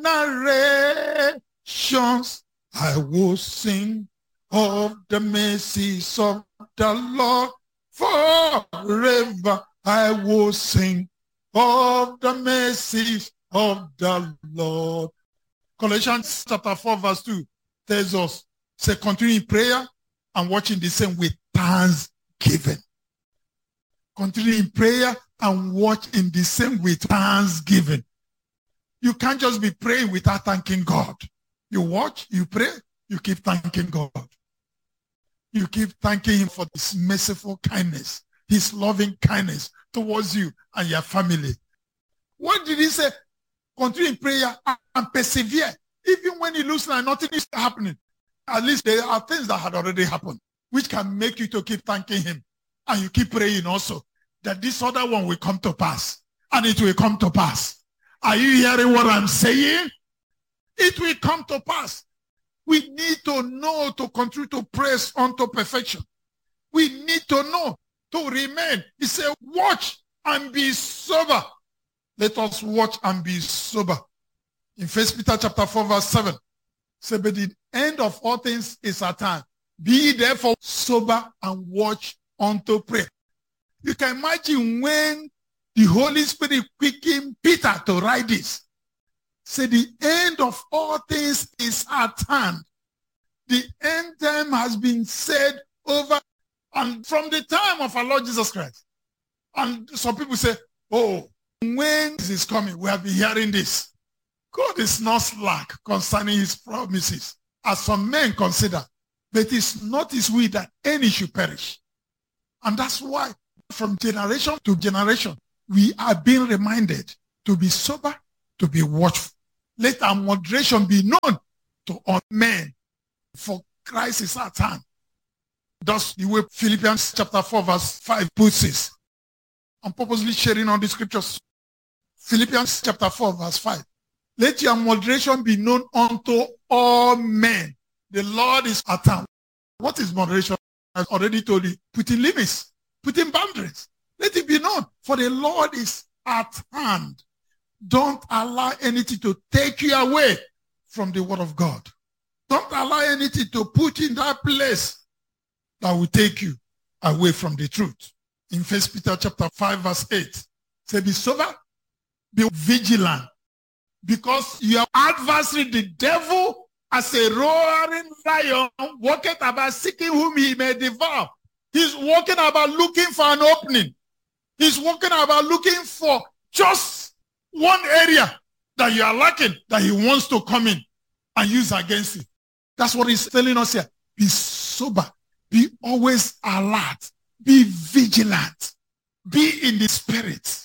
generations I will sing of the mercies of the Lord. Forever I will sing of the mercies of the Lord. Colossians chapter 4 verse 2 tells us, say, continue in prayer and watching the same with thanksgiving. Continue in prayer and watch in the same with thanksgiving. You can't just be praying without thanking God. You watch, you pray, you keep thanking God. You keep thanking him for his merciful kindness, his loving kindness towards you and your family. What did he say? Continue in prayer and persevere. Even when it looks like nothing is happening, at least there are things that had already happened, which can make you to keep thanking him. And you keep praying also that this other one will come to pass. And it will come to pass. Are you hearing what I'm saying? It will come to pass. We need to know to continue to press unto perfection. We need to know to remain. He said, watch and be sober. Let us watch and be sober. In 1 Peter chapter 4 verse 7, say, but the end of all things is at hand. Be therefore sober and watch unto prayer. You can imagine when the Holy Spirit quickened Peter to write this. Say, the end of all things is at hand. The end time has been said over and from the time of our Lord Jesus Christ. And some people say, oh, when this is coming, we have been hearing this. God is not slack concerning his promises, as some men consider. But it's not his will that any should perish. And that's why from generation to generation, we are being reminded to be sober, to be watchful. Let our moderation be known to all men, for Christ is at hand. That's the way Philippians chapter 4 verse 5 puts it. I'm purposely sharing on the scriptures. Philippians chapter 4 verse 5. Let your moderation be known unto all men. The Lord is at hand. What is moderation? I've already told you. Putting limits, putting boundaries. Let it be known, for the Lord is at hand. Don't allow anything to take you away from the word of God. Don't allow anything to put in that place that will take you away from the truth. In 1 Peter chapter 5 verse 8, say, be sober, be vigilant, because your adversary, the devil, as a roaring lion, walketh about seeking whom he may devour. He's walking about looking for an opening. He's walking about looking for just one area that you are lacking, that he wants to come in and use against you. That's what he's telling us here. Be sober. Be always alert. Be vigilant. Be in the spirit.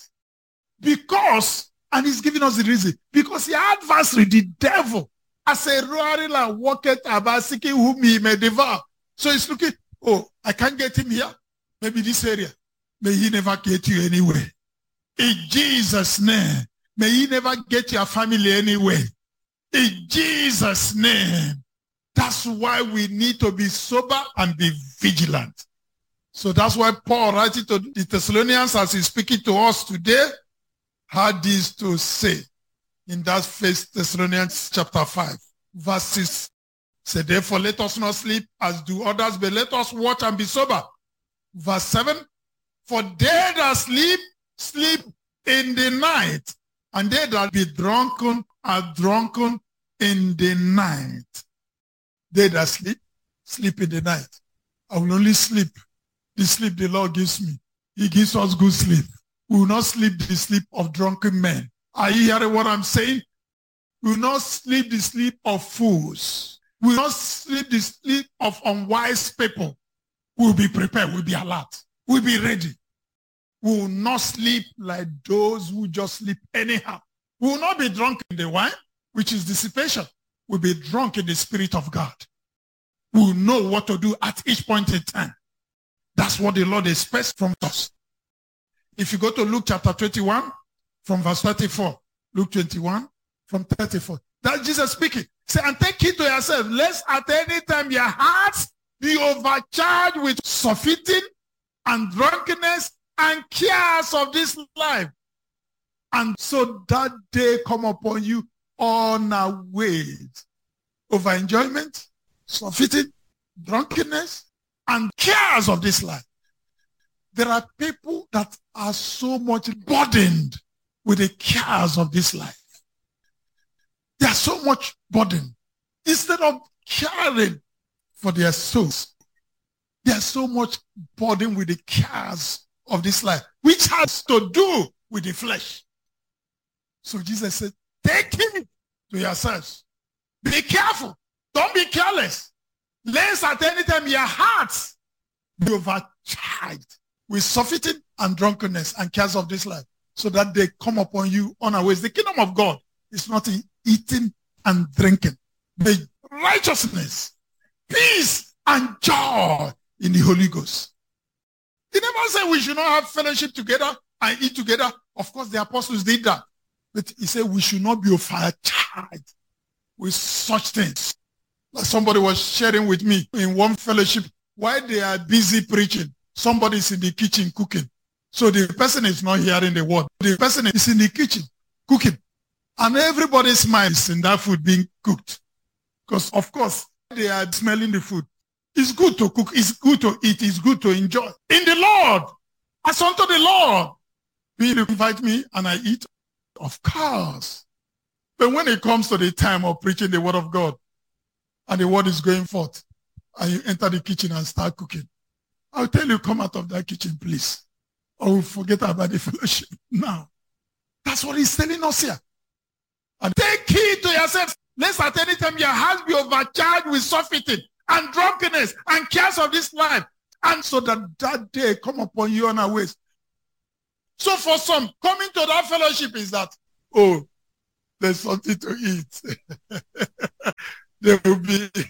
Because, and he's giving us the reason, because the adversary, the devil, as a roaring lion, walketh about seeking whom he may devour. So he's looking, oh, I can't get him here. Maybe this area. May he never get you anyway. In Jesus' name. May he never get your family anyway. In Jesus' name. That's why we need to be sober and be vigilant. So that's why Paul, writing to the Thessalonians as he's speaking to us today, had this to say in that 1 Thessalonians chapter 5, verse 6. Say, therefore, let us not sleep as do others, but let us watch and be sober. Verse 7, for they that sleep, sleep in the night, and they that be drunken are drunken in the night. They that sleep, sleep in the night. I will only sleep the sleep the Lord gives me. He gives us good sleep. We will not sleep the sleep of drunken men. Are you hearing what I'm saying? We will not sleep the sleep of fools. We will not sleep the sleep of unwise people. We will be prepared. We will be alert. We will be ready. We will not sleep like those who just sleep anyhow. We will not be drunk in the wine, which is dissipation. We'll be drunk in the Spirit of God. We will know what to do at each point in time. That's what the Lord expects from us. If you go to Luke chapter 21, from verse 34, Luke 21, from 34, that's Jesus speaking. Say, and take heed to yourself, lest at any time your hearts be overcharged with surfeiting and drunkenness and cares of this life. And so that day come upon you unawares over enjoyment, surfeiting, drunkenness, and cares of this life. There are people that are so much burdened with the cares of this life. They are so much burdened. Instead of caring for their souls, they are so much burdened with the cares of this life, which has to do with the flesh. So Jesus said, take heed to yourselves. Be careful. Don't be careless. Lest at any time your hearts be overcharged with surfeiting and drunkenness and cares of this life, so that they come upon you unawares. The kingdom of God is not in eating and drinking, but righteousness, peace, and joy in the Holy Ghost. He never said we should not have fellowship together and eat together. Of course, the apostles did that. But he said we should not be overcharged with such things. Like somebody was sharing with me in one fellowship, while they are busy preaching, somebody is in the kitchen cooking. So the person is not hearing the word. The person is in the kitchen cooking. And everybody's mind is in that food being cooked. Because, of course, they are smelling the food. It's good to cook. It's good to eat. It's good to enjoy. In the Lord, as unto the Lord. Will you invite me and I eat? Of course. But when it comes to the time of preaching the word of God, and the word is going forth, and you enter the kitchen and start cooking, I'll tell you, come out of that kitchen, please. Or we'll forget about the fellowship now. That's what he's telling us here. And take heed to yourself, lest at any time your heart be overcharged with surfeiting and drunkenness and cares of this life, and so that day come upon you unawares. So for some, coming to that fellowship is that, oh, there's something to eat. There will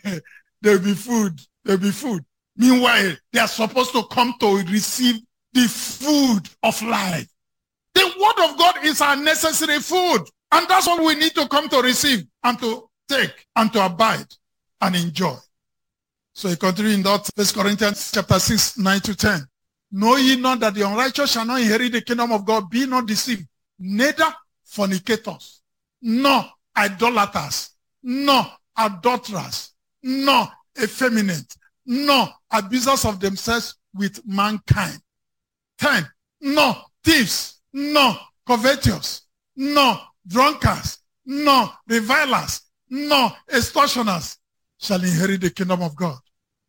be food. Meanwhile, they are supposed to come to receive the food of life. The word of God is our necessary food. And that's what we need to come to receive and to take and to abide and enjoy. So he continued in that 1 Corinthians chapter 6, 9 to 10. Know ye not that the unrighteous shall not inherit the kingdom of God? Be not deceived. Neither fornicators, nor idolaters, nor adulterers, nor effeminate, nor abusers of themselves with mankind. 10. Nor thieves, nor covetous, nor drunkards, nor revilers, nor extortioners shall inherit the kingdom of God.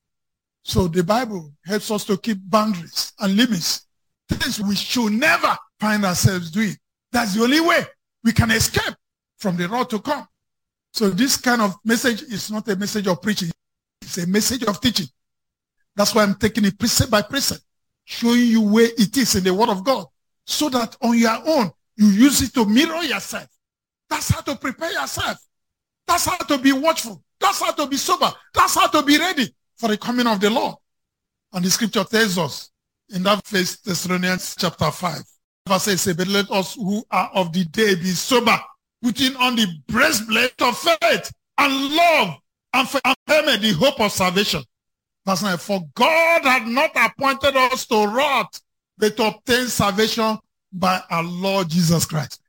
So the Bible helps us to keep boundaries and limits, things we should never find ourselves doing. That's the only way we can escape from the wrath to come. So this kind of message is not a message of preaching. It's a message of teaching. That's why I'm taking it precept by precept, showing you where it is in the word of God, so that on your own, you use it to mirror yourself. That's how to prepare yourself. That's how to be watchful. That's how to be sober. That's how to be ready for the coming of the Lord. And the scripture tells us in that 1 Thessalonians chapter 5, verse 8 says, but let us who are of the day be sober, putting on the breastplate of faith and love, and firmly the hope of salvation. Verse 9, for God had not appointed us to wrath, but to obtain salvation by our Lord Jesus Christ.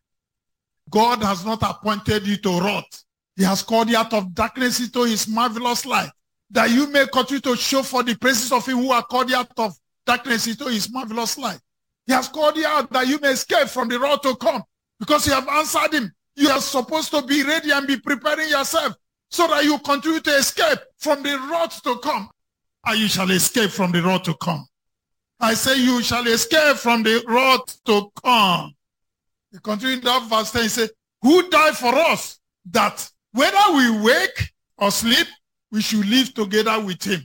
God has not appointed you to wrath. He has called you out of darkness into his marvelous light, that you may continue to show for the praises of him who has called you out of darkness into his marvelous light. He has called you out that you may escape from the wrath to come, because you have answered him. You are supposed to be ready and be preparing yourself so that you continue to escape from the wrath to come. And you shall escape from the wrath to come. I say you shall escape from the wrath to come. He continued in that verse 10, he said, who died for us, that whether we wake or sleep, we should live together with him.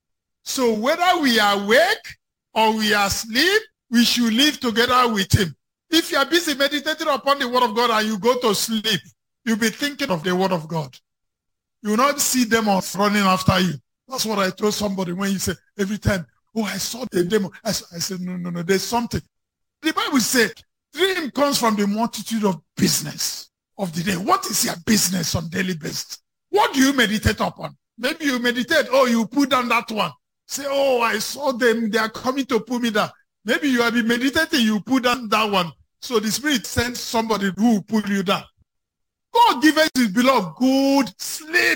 So whether we are awake or we are asleep, we should live together with him. If you are busy meditating upon the word of God and you go to sleep, you'll be thinking of the word of God. You will not see demons running after you. That's what I told somebody when you say every time, oh, I saw the demon. I said, no, there's something. The Bible said, dream comes from the multitude of business of the day. What is your business on daily basis? What do you meditate upon? Maybe you meditate, oh, you put down that one. Say, oh, I saw them. They are coming to pull me down. Maybe you have been meditating, you put down that one. So the Spirit sends somebody who will pull you down. God gives his beloved good sleep.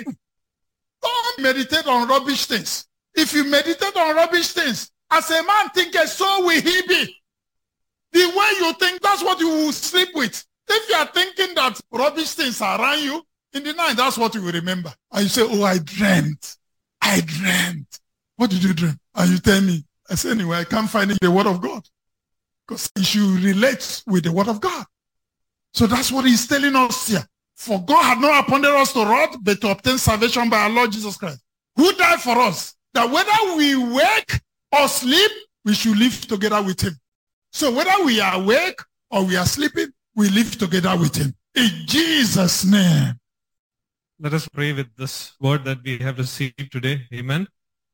Don't meditate on rubbish things. If you meditate on rubbish things, as a man thinketh, so will he be. The way you think, that's what you will sleep with. If you are thinking that rubbish things are around you, in the night, that's what you will remember. And you say, oh, I dreamt. I dreamt. What did you dream? And you tell me. I say, anyway, I can't find it in the word of God. Because it should relate with the word of God. So that's what he's telling us here. For God had not appointed us to wrath, but to obtain salvation by our Lord Jesus Christ, who died for us, that whether we wake or sleep, we should live together with him. So whether we are awake or we are sleeping, we live together with him. In Jesus' name. Let us pray with this word that we have received today. Amen.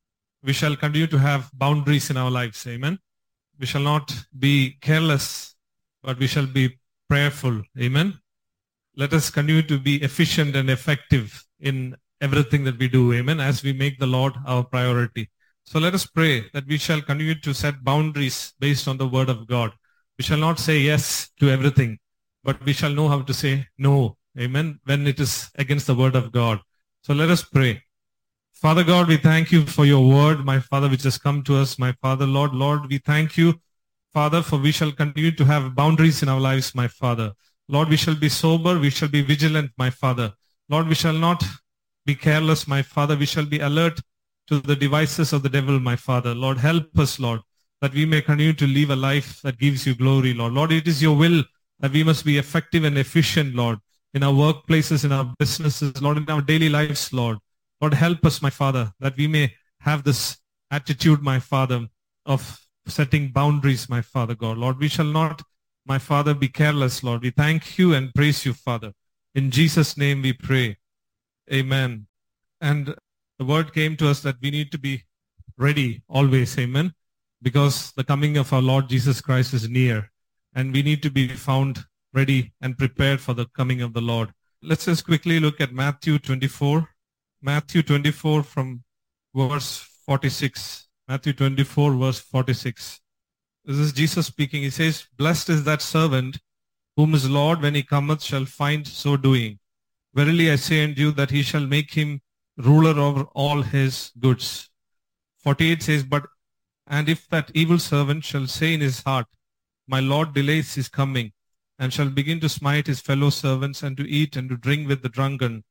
We shall continue to have boundaries in our lives. Amen. We shall not be careless, but we shall be prayerful. Amen. Let us continue to be efficient and effective in everything that we do. Amen. As we make the Lord our priority. So let us pray that we shall continue to set boundaries based on the word of God. We shall not say yes to everything, but we shall know how to say no. Amen. When it is against the word of God. So let us pray. Father God, we thank you for your word, my Father, which has come to us, my Father. Lord, we thank you, Father, for we shall continue to have boundaries in our lives, my Father. Lord, we shall be sober, we shall be vigilant, my Father. Lord, we shall not be careless, my Father. We shall be alert to the devices of the devil, my Father. Lord, help us, Lord, that we may continue to live a life that gives you glory, Lord. Lord, it is your will that we must be effective and efficient, Lord, in our workplaces, in our businesses, Lord, in our daily lives, Lord. Lord, help us, my Father, that we may have this attitude, my Father, of setting boundaries, my Father God. Lord, we shall not, my Father, be careless, Lord. We thank you and praise you, Father. In Jesus' name we pray. Amen. And the word came to us that we need to be ready always, amen, because the coming of our Lord Jesus Christ is near, and we need to be found ready and prepared for the coming of the Lord. Let's just quickly look at Matthew 24. Matthew 24 from verse 46. Matthew 24 verse 46. This is Jesus speaking. He says, blessed is that servant whom his Lord when he cometh shall find so doing. Verily I say unto you that he shall make him ruler over all his goods. 48 says, and if that evil servant shall say in his heart, my Lord delays his coming, and shall begin to smite his fellow servants, and to eat and to drink with the drunken,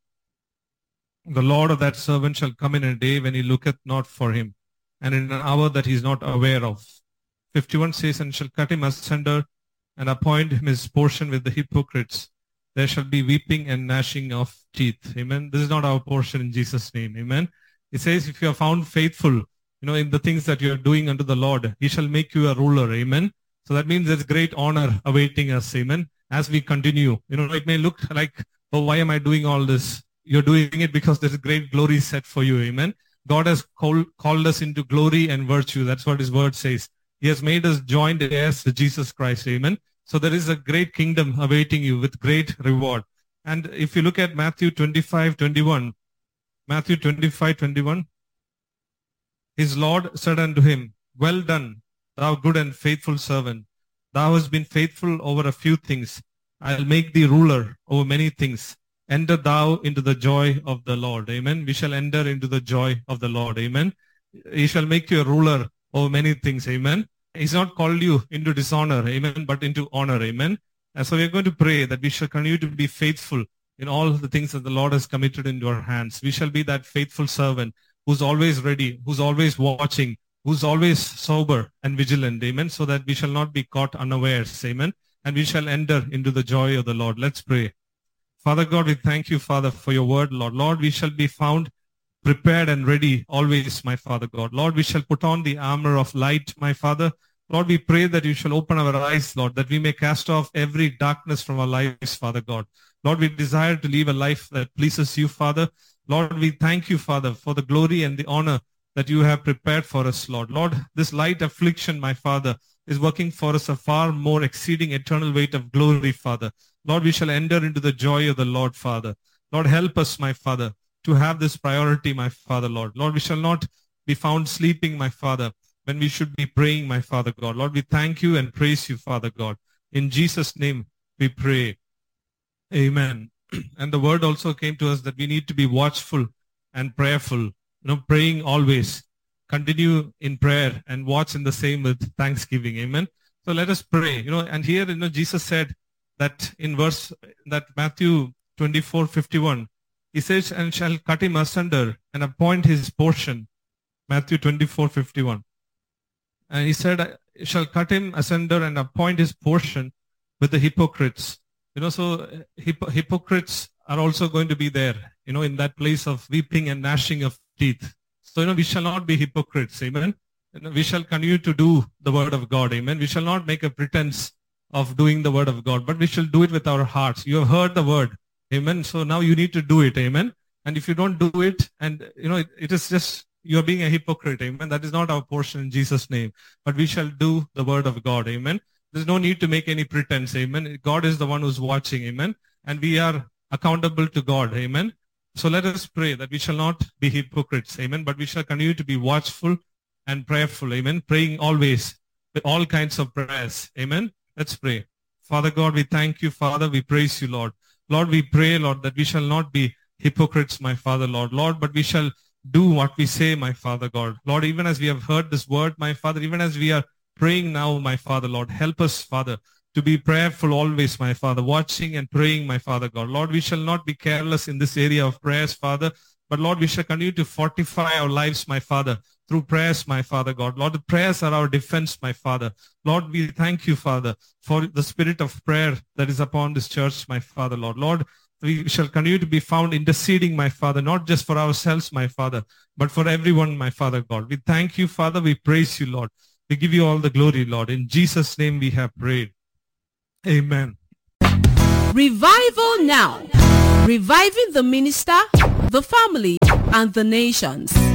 the Lord of that servant shall come in a day when he looketh not for him, and in an hour that he is not aware of. 51 says, and shall cut him asunder, and appoint him his portion with the hypocrites. There shall be weeping and gnashing of teeth. Amen. This is not our portion in Jesus' name. Amen. It says, if you are found faithful, in the things that you are doing unto the Lord, he shall make you a ruler. Amen. So that means there's great honor awaiting us. Amen. As we continue, it may look like, oh, why am I doing all this? You're doing it because there's a great glory set for you. Amen. God has called us into glory and virtue. That's what his word says. He has made us joint heirs to Jesus Christ. Amen. So there is a great kingdom awaiting you with great reward. And if you look at Matthew 25:21, Matthew 25:21, his Lord said unto him, well done, thou good and faithful servant. Thou hast been faithful over a few things. I'll make thee ruler over many things. Enter thou into the joy of the Lord. Amen. We shall enter into the joy of the Lord. Amen. He shall make you a ruler over many things. Amen. He's not called you into dishonor, amen, but into honor, amen. And so we're going to pray that we shall continue to be faithful in all the things that the Lord has committed into our hands. We shall be that faithful servant who's always ready, who's always watching, who's always sober and vigilant, amen, so that we shall not be caught unawares, amen, and we shall enter into the joy of the Lord. Let's pray. Father God, we thank you, Father, for your word, Lord. Lord, we shall be found prepared and ready always, my Father God. Lord, we shall put on the armor of light, my Father. Lord, we pray that you shall open our eyes, Lord, that we may cast off every darkness from our lives, Father God. Lord, we desire to live a life that pleases you, Father. Lord, we thank you, Father, for the glory and the honor that you have prepared for us, Lord. Lord, this light affliction, my Father, is working for us a far more exceeding eternal weight of glory, Father. Lord, we shall enter into the joy of the Lord, Father. Lord, help us, my Father, to have this priority, my Father, Lord. Lord, we shall not be found sleeping, my Father, when we should be praying, my Father God. Lord, we thank you and praise you, Father God. In Jesus' name we pray. Amen. And the word also came to us that we need to be watchful and prayerful, praying always. Continue in prayer and watch in the same with thanksgiving. Amen. So let us pray, and here, Jesus said that in Matthew 24:51, he says, and shall cut him asunder and appoint his portion. Matthew 24:51. And he said, shall cut him asunder and appoint his portion with the hypocrites. So hypocrites are also going to be there, in that place of weeping and gnashing of teeth. So, we shall not be hypocrites. Amen. We shall continue to do the word of God. Amen. We shall not make a pretense of doing the word of God, but we shall do it with our hearts. You have heard the word. Amen. So now you need to do it. Amen. And if you don't do it, and it is just, you are being a hypocrite. Amen. That is not our portion in Jesus' name. But we shall do the word of God. Amen. There's no need to make any pretense. Amen. God is the one who's watching. Amen. And we are accountable to God. Amen. So let us pray that we shall not be hypocrites. Amen. But we shall continue to be watchful and prayerful. Amen. Praying always with all kinds of prayers. Amen. Let's pray. Father God, we thank you, Father. We praise you, Lord. Lord, we pray, Lord, that we shall not be hypocrites, my Father, Lord. Lord, but we shall do what we say, my Father God. Lord, even as we have heard this word, my Father, even as we are praying now, my Father, Lord, help us, Father, to be prayerful always, my Father, watching and praying, my Father God. Lord, we shall not be careless in this area of prayers, Father, but Lord, we shall continue to fortify our lives, my Father, through prayers, my Father God. Lord, the prayers are our defense, my Father. Lord, we thank you, Father, for the spirit of prayer that is upon this church, my Father, Lord. Lord, we shall continue to be found interceding, my Father, not just for ourselves, my Father, but for everyone, my Father God. We thank you, Father. We praise you, Lord. We give you all the glory, Lord. In Jesus' name we have prayed. Amen. Revival now. Reviving the minister, the family, and the nations.